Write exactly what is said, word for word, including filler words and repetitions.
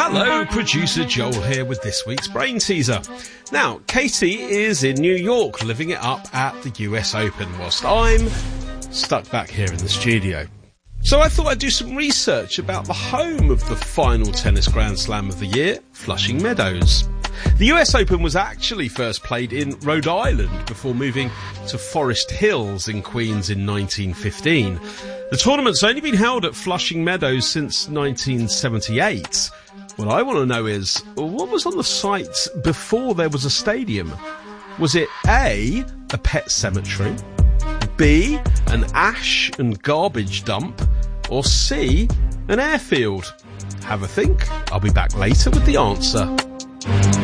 Hello, producer Joel here with this week's Brain Teaser. Now, Katie is in New York living it up at the U S Open whilst I'm stuck back here in the studio. So I thought I'd do some research about the home of the final tennis Grand Slam of the year, Flushing Meadows. The U S Open was actually first played in Rhode Island before moving to Forest Hills in Queens in nineteen fifteen. The tournament's only been held at Flushing Meadows since nineteen seventy-eight. What I want to know is, what was on the site before there was a stadium? Was it A, a pet cemetery, B, an ash and garbage dump, or C, an airfield? Have a think. I'll be back later with the answer.